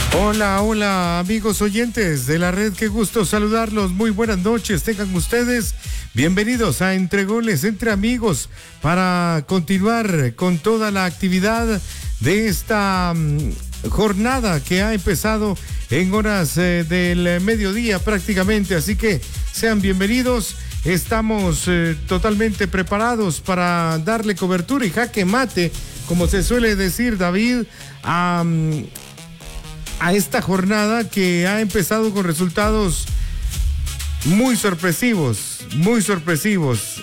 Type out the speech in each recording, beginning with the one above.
Hola, hola amigos oyentes de la red, qué gusto saludarlos, muy buenas noches, tengan ustedes bienvenidos a Entre Goles, Entre Amigos, para continuar con toda la actividad de esta jornada que ha empezado en horas del mediodía prácticamente, así que sean bienvenidos. Estamos totalmente preparados para darle cobertura y jaque mate, como se suele decir, David, a esta jornada que ha empezado con resultados muy sorpresivos, muy sorpresivos.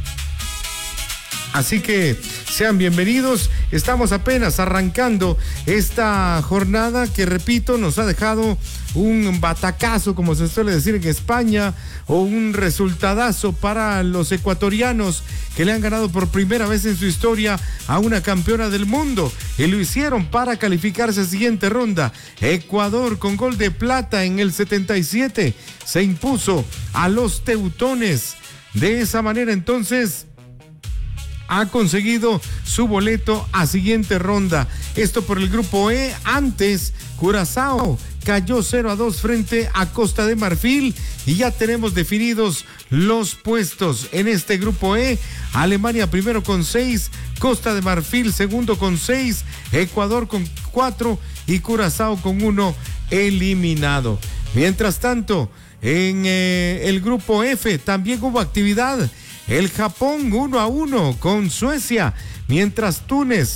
Así que sean bienvenidos. Estamos apenas arrancando esta jornada que, repito, nos ha dejado un batacazo, como se suele decir en España, o un resultadazo para los ecuatorianos que le han ganado por primera vez en su historia a una campeona del mundo, y lo hicieron para calificarse a siguiente ronda. Ecuador, con gol de Plata en el 77, se impuso a los teutones. De esa manera, entonces, ha conseguido su boleto a siguiente ronda. Esto por el grupo E. Antes, Curazao cayó 0-2 frente a Costa de Marfil y ya tenemos definidos los puestos en este grupo E. Alemania primero con 6, Costa de Marfil segundo con 6, Ecuador con 4 y Curazao con 1 eliminado. Mientras tanto, en el grupo F también hubo actividad. El Japón 1-1 con Suecia, mientras Túnez